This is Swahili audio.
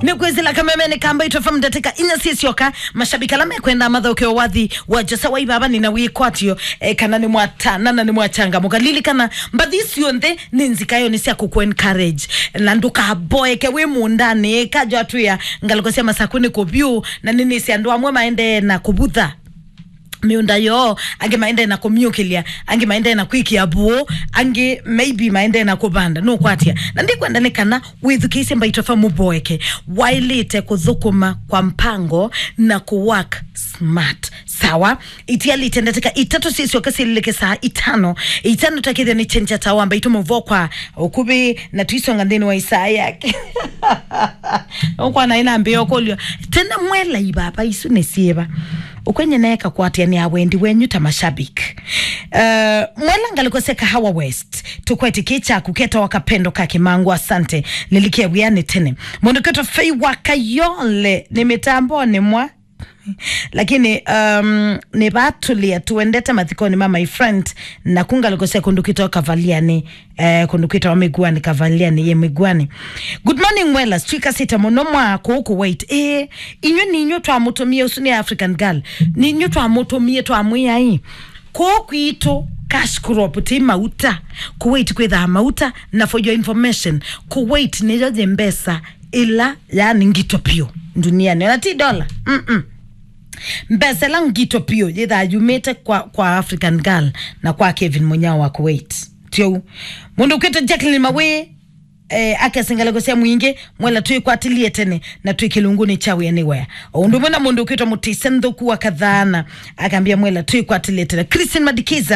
Nikwezela kamemene kamba itofamu dateka inya sisioka mashabika lame kwenda amadha ukeo wadhi wajasa wa ibaba nina wikwatio kana ni mwata nana ni mwachanga mukalili kana mbadhisi yonde ninzikayo nisia kuku encourage landuka boy kewe mundane kajo atu ya ngalikosia masakuni kubiu na nini siandua mwe maende na kubudha miunda yo ange maende na kumyukilia ange maende na kwiki abuo ange maybe maende na kubanda no kwatia na ndi kwenda nekana with kisi mba itofa muboeke wailite kudhukuma kwa mpango na kuwork smart sawa itiali itendeteka itatu sisi wakasi lileke saa itano takidha ni chencha tawa mba ito kwa ukubi na tuiso ngandini wa isaa yake kwa na ina mbio kolio tena mwela ibaba isu nesieba ukwenye neka kuatia ni awendi wenyu tamashabik mwela ngaliko Kahawa West tukweti kicha kuketa wakapendo kakimangu asante nilikia wiyane tene mondoketo fei wakayole ni mitambo ni mwa lakini ni batulia tuendeta mathikoni mama my friend na kunga likosea kundukito kavaliani kundukito wa miguani kavaliani ye miguani. Good morning mwela strika sita monomwa kuhuku wait inyo ni inyo tuwa motomie usuni African girl ni inyo tuwa motomie tuwa mwia hii kuhuku ito cash kuroputi mauta kuwait kwetha mauta na for your information kuwait ni joje mbesa ila yani ngitopio duniani na $10 mbese lang gito pio jitha yumete kwa African girl na kwa Kevin Munyao wa Kuwait tio mundu kweta Jacqueline Mawe akasingalego mwingi mwela tuikwatilie tene na tuikilunguni chawi anywhere undu mwana mundu kweta mutisendo kuwa kadhana akambia mwela tuikwatilie tene. Christine Madikiza